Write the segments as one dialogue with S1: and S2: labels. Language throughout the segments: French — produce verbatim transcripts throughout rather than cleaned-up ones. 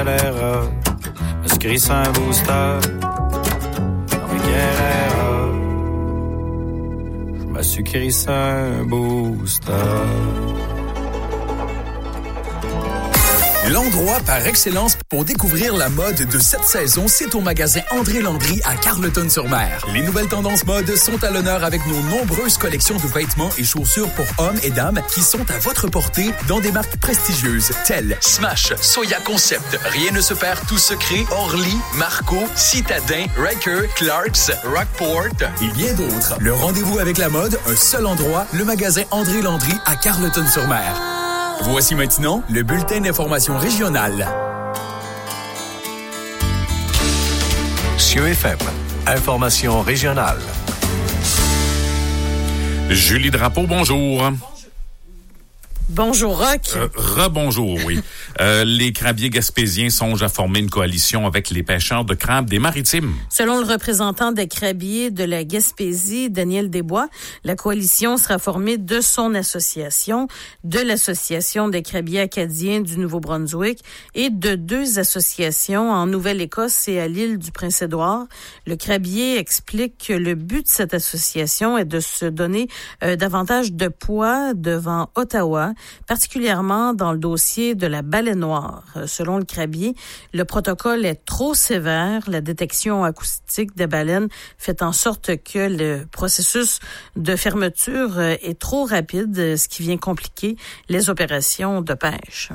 S1: l'air, me suis crissé un booster. Je me suis crissé un booster.
S2: L'endroit par excellence pour découvrir la mode de cette saison, c'est au magasin André Landry à Carleton-sur-Mer. Les nouvelles tendances mode sont à l'honneur avec nos nombreuses collections de vêtements et chaussures pour hommes et dames qui sont à votre portée dans des marques prestigieuses telles Smash, Soya Concept, Rien ne se perd, Tout se crée, Orly, Marco, Citadin, Riker, Clarks, Rockport et bien d'autres. Le rendez-vous avec la mode, un seul endroit, le magasin André Landry à Carleton-sur-Mer. Voici maintenant le bulletin d'information régionale.
S3: C E F M, information régionale.
S4: Julie Drapeau, bonjour.
S5: Bonjour, Roch.
S4: Euh, rebonjour, oui. euh, les crabiers gaspésiens songent à former une coalition avec les pêcheurs de crabes des Maritimes.
S5: Selon le représentant des crabiers de la Gaspésie, Daniel Desbois, la coalition sera formée de son association, de l'Association des crabiers acadiens du Nouveau-Brunswick et de deux associations en Nouvelle-Écosse et à l'île du Prince-Édouard. Le crabier explique que le but de cette association est de se donner euh, davantage de poids devant Ottawa, particulièrement dans le dossier de la baleine noire. Selon le crabier, le protocole est trop sévère. La détection acoustique des baleines fait en sorte que le processus de fermeture est trop rapide, ce qui vient compliquer les opérations de pêche.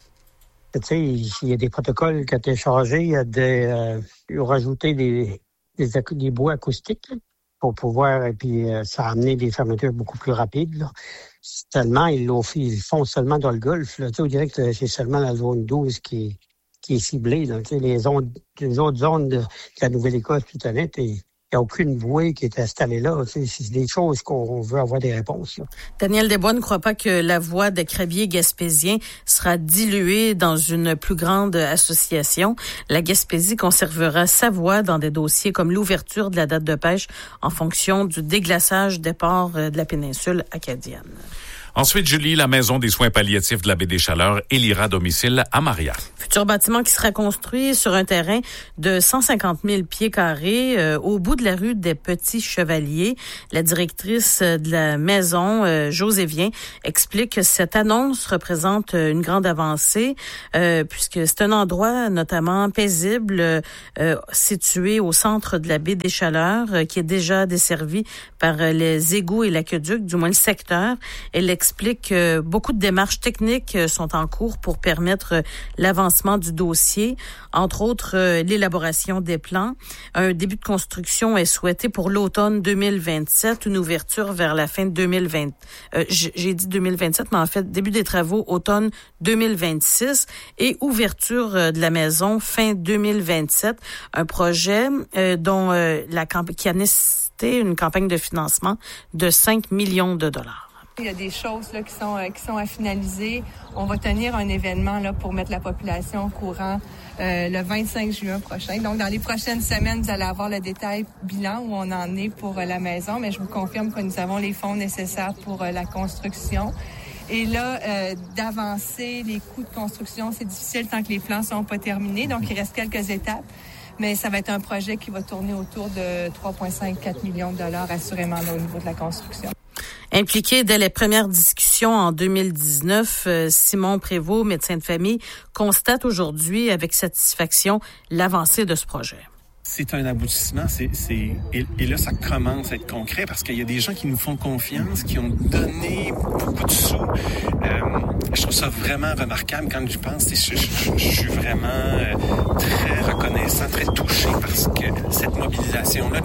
S6: Tu sais, il y a des protocoles qui ont été changés. Il y a des, euh, ils ont rajouté des, des, des bois acoustiques là, pour pouvoir, et puis euh, ça a amené des fermetures beaucoup plus rapides, là. Tellement, ils, l'ont fait, ils le font seulement dans le golfe. Là. Tu sais, on dirait que c'est seulement la zone douze qui, qui est ciblée. Là. Tu sais, les, zones, les autres zones de, de la Nouvelle-Écosse, tout honnête, il n'y a aucune bouée qui est installée là. Tu sais, c'est des choses qu'on veut avoir des réponses. Là.
S5: Daniel Desbois ne croit pas que la voix des crabiers gaspésiens sera diluée dans une plus grande association. La Gaspésie conservera sa voix dans des dossiers comme l'ouverture de la date de pêche en fonction du déglaçage des ports de la péninsule acadienne.
S4: Ensuite, Julie, la maison des soins palliatifs de la baie des Chaleurs élira domicile à Maria.
S5: Futur bâtiment qui sera construit sur un terrain de cent cinquante mille pieds carrés euh, au bout de la rue des Petits Chevaliers. La directrice de la maison, euh, José Vien, explique que cette annonce représente une grande avancée euh, puisque c'est un endroit notamment paisible euh, situé au centre de la baie des Chaleurs euh, qui est déjà desservi par les égouts et l'aqueduc, du moins le secteur. Elle explique que beaucoup de démarches techniques sont en cours pour permettre l'avancement du dossier, entre autres l'élaboration des plans. Un début de construction est souhaité pour l'automne deux mille vingt-sept, une ouverture vers la fin de deux mille vingt. Euh, j'ai dit deux mille vingt-sept, mais en fait, début des travaux automne deux mille vingt-six et ouverture de la maison fin deux mille vingt-sept. Un projet euh, dont euh, la camp- qui a nécessité une campagne de financement de cinq millions de dollars.
S7: Il y a des choses là, qui sont euh, qui sont à finaliser. On va tenir un événement là pour mettre la population au courant euh, le vingt-cinq juin prochain. Donc, dans les prochaines semaines, vous allez avoir le détail bilan où on en est pour euh, la maison. Mais je vous confirme que nous avons les fonds nécessaires pour euh, la construction. Et là, euh, d'avancer les coûts de construction, c'est difficile tant que les plans sont pas terminés. Donc, il reste quelques étapes. Mais ça va être un projet qui va tourner autour de trois virgule cinq à quatre millions de dollars, assurément, là, au niveau de la construction.
S5: Impliqué dès les premières discussions en deux mille dix-neuf, Simon Prévost, médecin de famille, constate aujourd'hui avec satisfaction l'avancée de ce projet.
S8: C'est un aboutissement, c'est, c'est et, et là, ça commence à être concret parce qu'il y a des gens qui nous font confiance, qui ont donné beaucoup de sous. Euh, je trouve ça vraiment remarquable quand j'y pense. Je, je, je, je suis vraiment euh, très reconnaissant, très touché parce que cette mobilisation-là.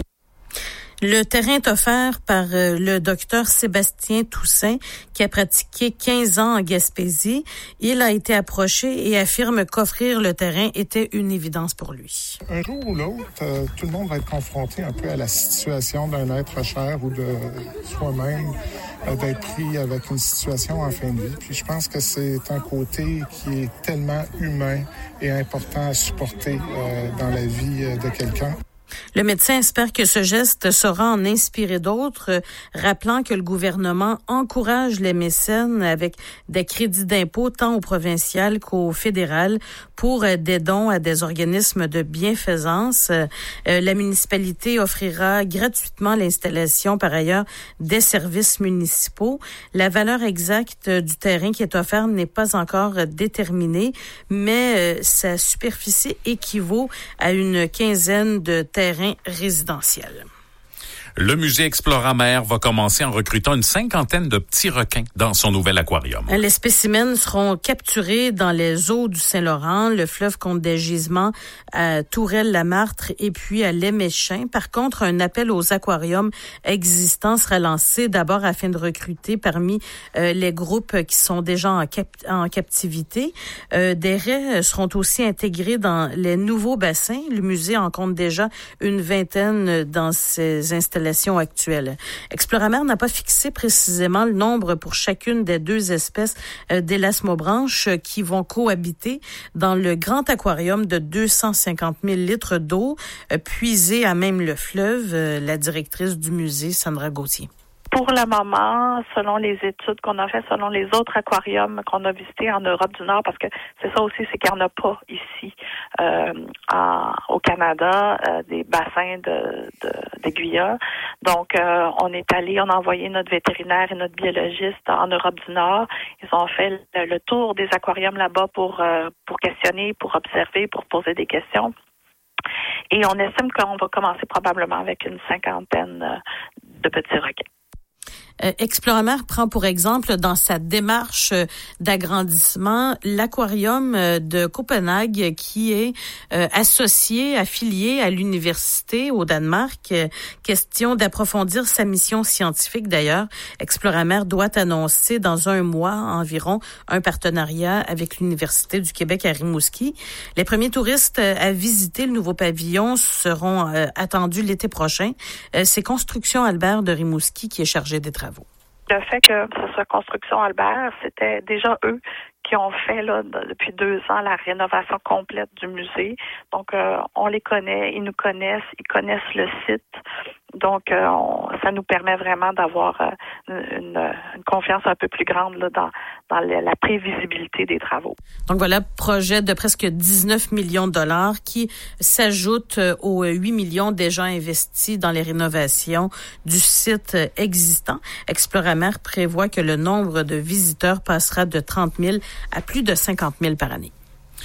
S5: Le terrain est offert par euh, le docteur Sébastien Toussaint, qui a pratiqué quinze ans en Gaspésie. Il a été approché et affirme qu'offrir le terrain était une évidence pour lui.
S9: Un jour ou l'autre, euh, tout le monde va être confronté un peu à la situation d'un être cher ou de soi-même, euh, d'être pris avec une situation en fin de vie. Puis je pense que c'est un côté qui est tellement humain et important à supporter euh, dans la vie euh, de quelqu'un.
S5: Le médecin espère que ce geste saura en inspirer d'autres, rappelant que le gouvernement encourage les mécènes avec des crédits d'impôt tant au provincial qu'au fédéral pour des dons à des organismes de bienfaisance. La municipalité offrira gratuitement l'installation, par ailleurs, des services municipaux. La valeur exacte du terrain qui est offert n'est pas encore déterminée, mais sa superficie équivaut à une quinzaine de terrain résidentiel.
S4: Le musée Exploramer va commencer en recrutant une cinquantaine de petits requins dans son nouvel aquarium.
S5: Les spécimens seront capturés dans les eaux du Saint-Laurent. Le fleuve compte des gisements à Tourelle-la-Martre et puis à l'Éméchin. Par contre, un appel aux aquariums existants sera lancé d'abord afin de recruter parmi euh, les groupes qui sont déjà en, cap- en captivité. Euh, des raies seront aussi intégrés dans les nouveaux bassins. Le musée en compte déjà une vingtaine dans ses installations actuelles. Exploramer n'a pas fixé précisément le nombre pour chacune des deux espèces euh, d'élasmobranches qui vont cohabiter dans le grand aquarium de deux cent cinquante mille litres d'eau euh, puisée à même le fleuve. Euh, la directrice du musée, Sandra Gauthier.
S10: Pour le moment, selon les études qu'on a faites, selon les autres aquariums qu'on a visités en Europe du Nord, parce que c'est ça aussi, c'est qu'il n'y en a pas ici euh, en, au Canada, euh, des bassins de, de, d'aiguilles. Donc, euh, on est allé, on a envoyé notre vétérinaire et notre biologiste en Europe du Nord. Ils ont fait le, le tour des aquariums là-bas pour, euh, pour questionner, pour observer, pour poser des questions. Et on estime qu'on va commencer probablement avec une cinquantaine de petits requins.
S5: Euh, Exploramer prend pour exemple dans sa démarche d'agrandissement l'aquarium de Copenhague qui est euh, associé, affilié à l'université au Danemark. Euh, question d'approfondir sa mission scientifique d'ailleurs. Exploramer doit annoncer dans un mois environ un partenariat avec l'Université du Québec à Rimouski. Les premiers touristes à visiter le nouveau pavillon seront euh, attendus l'été prochain. Euh, c'est Construction Albert de Rimouski qui est chargé des travaux.
S10: Le fait que ce soit Construction Albert, c'était déjà eux qui ont fait là depuis deux ans la rénovation complète du musée. Donc, euh, on les connaît, ils nous connaissent, ils connaissent le site. Donc, euh, on, ça nous permet vraiment d'avoir euh, une, une confiance un peu plus grande là, dans, dans la, la prévisibilité des travaux.
S5: Donc voilà, projet de presque dix-neuf millions de dollars qui s'ajoute aux huit millions déjà investis dans les rénovations du site existant. Exploramer prévoit que le nombre de visiteurs passera de trente mille à plus de cinquante mille par année.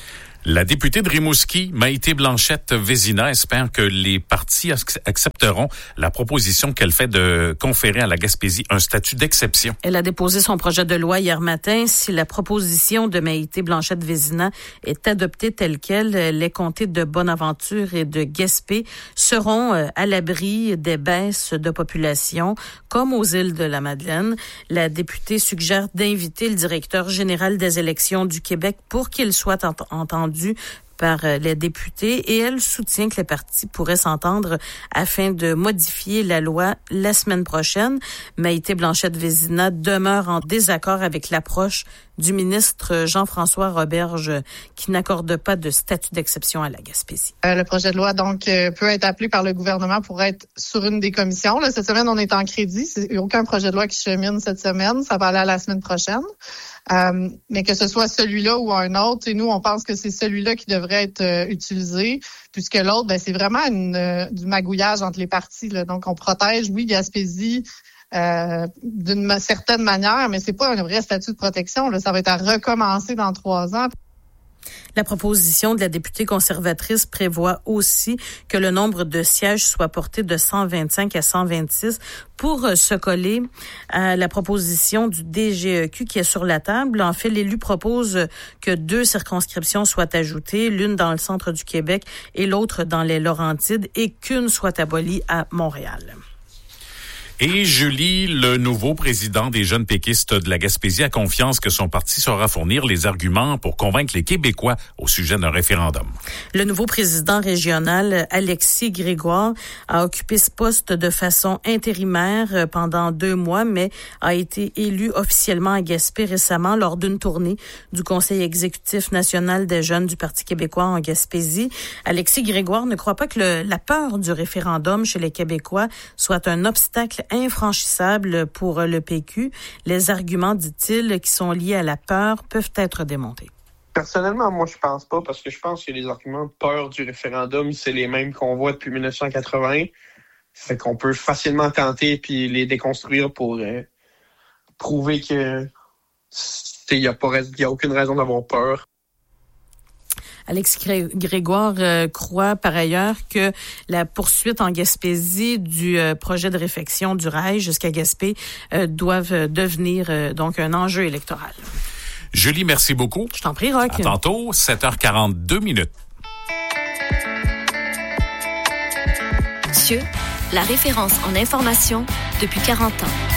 S4: La députée de Rimouski, Maïté Blanchette-Vézina, espère que les partis accepteront la proposition qu'elle fait de conférer à la Gaspésie un statut d'exception.
S5: Elle a déposé son projet de loi hier matin. Si la proposition de Maïté Blanchette-Vézina est adoptée telle quelle, les comtés de Bonaventure et de Gaspé seront à l'abri des baisses de population, comme aux îles de la Madeleine. La députée suggère d'inviter le directeur général des élections du Québec pour qu'il soit ent- entendu par les députés et elle soutient que les partis pourraient s'entendre afin de modifier la loi la semaine prochaine. Maïté Blanchette-Vézina demeure en désaccord avec l'approche du ministre Jean-François Roberge qui n'accorde pas de statut d'exception à la Gaspésie.
S11: Euh, le projet de loi donc euh, peut être appelé par le gouvernement pour être sur une des commissions. Là, cette semaine, on est en crédit. Il n'y a aucun projet de loi qui chemine cette semaine. Ça va aller à la semaine prochaine. Euh, mais que ce soit celui-là ou un autre, et nous, on pense que c'est celui-là qui devrait être euh, utilisé, puisque l'autre, ben, c'est vraiment une, euh, du magouillage entre les parties. Là. Donc, on protège, oui, Gaspésie, euh, d'une certaine manière, mais c'est pas un vrai statut de protection. Là. Ça va être à recommencer dans trois ans.
S5: La proposition de la députée conservatrice prévoit aussi que le nombre de sièges soit porté de cent vingt-cinq à cent vingt-six pour se coller à la proposition du D G E Q qui est sur la table. En fait, l'élu propose que deux circonscriptions soient ajoutées, l'une dans le centre du Québec et l'autre dans les Laurentides, et qu'une soit abolie à Montréal.
S4: Et Julie, le nouveau président des jeunes péquistes de la Gaspésie a confiance que son parti saura fournir les arguments pour convaincre les Québécois au sujet d'un référendum.
S5: Le nouveau président régional, Alexis Grégoire, a occupé ce poste de façon intérimaire pendant deux mois, mais a été élu officiellement à Gaspé récemment lors d'une tournée du Conseil exécutif national des jeunes du Parti québécois en Gaspésie. Alexis Grégoire ne croit pas que le, la peur du référendum chez les Québécois soit un obstacle infranchissable pour le P Q. Les arguments, dit-il, qui sont liés à la peur peuvent être démontés.
S12: Personnellement, moi, je pense pas, parce que je pense que les arguments de peur du référendum, c'est les mêmes qu'on voit depuis dix-neuf cent quatre-vingts. Fait qu'on peut facilement tenter puis les déconstruire pour euh, prouver que il y a pas, il y a aucune raison d'avoir peur.
S5: Alexis Grégoire euh, croit par ailleurs que la poursuite en Gaspésie du euh, projet de réfection du rail jusqu'à Gaspé euh, doivent devenir euh, donc un enjeu électoral.
S4: Julie, merci beaucoup.
S5: Je t'en prie, Roch.
S4: À tantôt, sept heures quarante-deux minutes.
S13: Cieux, la référence en information depuis quarante ans.